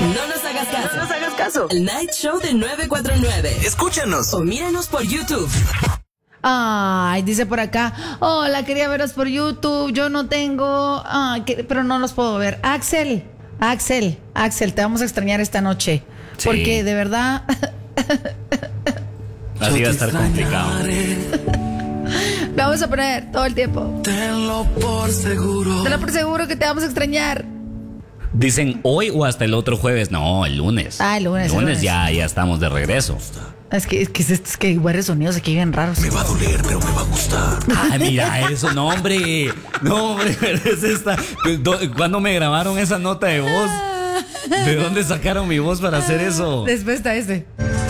No nos hagas caso. No nos hagas caso. El Night Show de 949. Escúchanos. O míranos por YouTube. Ay, dice por acá, hola, quería veros por YouTube, yo no tengo, pero no los puedo ver. Axel, te vamos a extrañar esta noche, Sí. porque de verdad... Así va a estar complicado. Lo vamos a poner todo el tiempo. Tenlo por seguro. Tenlo por seguro que te vamos a extrañar. Dicen hoy o hasta el otro jueves. No, el lunes. El lunes. Ya estamos de regreso. Es que igual sonidos aquí bien raros. Me va a doler, pero me va a gustar. Ah, mira eso, no hombre, es esta. ¿Cuándo me grabaron esa nota de voz? ¿De dónde sacaron mi voz para hacer eso? Después está este.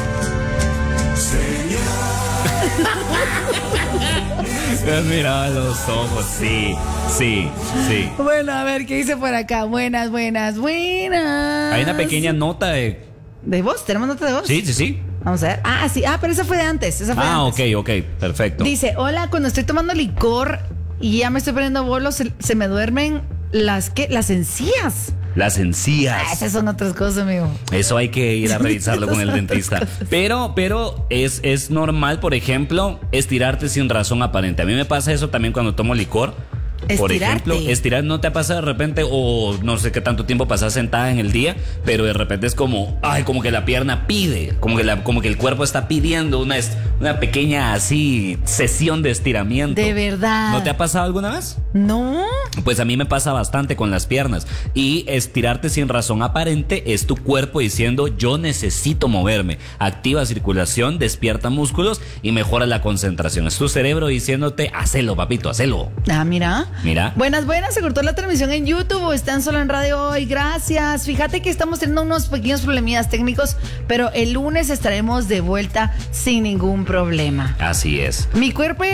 Mira los ojos, sí. Bueno, a ver, ¿qué dice por acá? Buenas. Hay una pequeña nota de... ¿De voz? ¿Tenemos nota de voz? Sí. Vamos a ver. Sí. Pero esa fue de antes. Ok, perfecto. Dice, hola, cuando estoy tomando licor y ya me estoy poniendo bolos, se me duermen las encías. Las encías. Esas son otras cosas, amigo. Eso hay que ir a revisarlo con el dentista. Pero es normal, por ejemplo, estirarte sin razón aparente. A mí me pasa eso también cuando tomo licor. Por ejemplo, estirar, ¿no te ha pasado de repente? O no sé qué tanto tiempo pasas sentada en el día, pero de repente es como que la pierna pide, como que el cuerpo está pidiendo una pequeña así sesión de estiramiento. De verdad. ¿No te ha pasado alguna vez? No. Pues a mí me pasa bastante con las piernas. Y estirarte sin razón aparente es tu cuerpo diciendo: yo necesito moverme. Activa circulación, despierta músculos y mejora la concentración. Es tu cerebro diciéndote: hacelo, papito, hacelo. Mira. Buenas, se cortó la transmisión en YouTube o están solo en radio hoy. Gracias. Fíjate que estamos teniendo unos pequeños problemillas técnicos, pero el lunes estaremos de vuelta sin ningún problema. Así es. Mi cuerpo.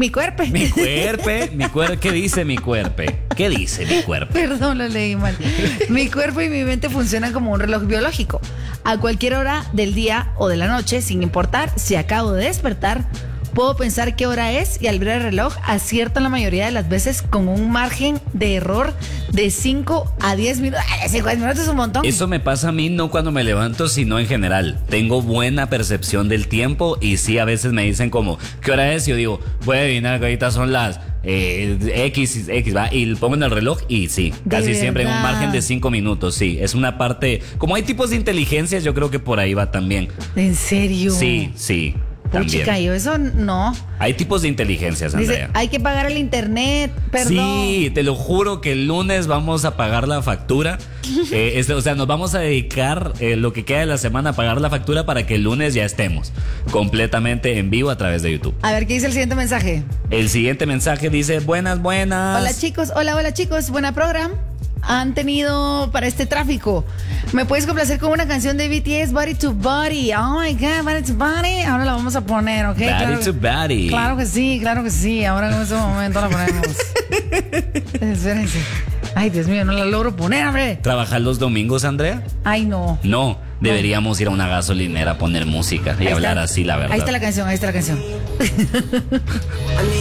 ¿Qué dice mi cuerpo? ¿Qué dice mi cuerpo? Perdón, lo leí mal. Mi cuerpo y mi mente funcionan como un reloj biológico. A cualquier hora del día o de la noche, sin importar si acabo de despertar, puedo pensar qué hora es y al ver el reloj acierto la mayoría de las veces con un margen de error de 5 a 10 minutos. 5 minutos es un montón. Eso me pasa a mí no cuando me levanto, sino en general. Tengo buena percepción del tiempo y sí, a veces me dicen como, ¿qué hora es? Yo digo, voy a adivinar que ahorita son las X, va, y pongo en el reloj y sí, casi siempre en un margen de 5 minutos, sí. Es una parte, como hay tipos de inteligencias, yo creo que por ahí va también. ¿En serio? Sí. Puchica, yo eso no. Hay tipos de inteligencias, Andrea. Dice, hay que pagar el internet, perdón. Sí, te lo juro que el lunes vamos a pagar la factura. Nos vamos a dedicar lo que queda de la semana a pagar la factura para que el lunes ya estemos completamente en vivo a través de YouTube. A ver, ¿qué dice el siguiente mensaje? El siguiente mensaje dice, buenas. Hola chicos, buena programa. Han tenido para este tráfico. ¿Me puedes complacer con una canción de BTS, Body to Body? Oh my God, Body to Body. Ahora la vamos a poner, ¿ok? Body to Body. Claro que sí. Ahora en este momento la ponemos. Espérense. Ay, Dios mío, no la logro poner, hombre. ¿Trabajar los domingos, Andrea? Ay, no. No, deberíamos ir a una gasolinera a poner música y hablar así, la verdad. Ahí está la canción.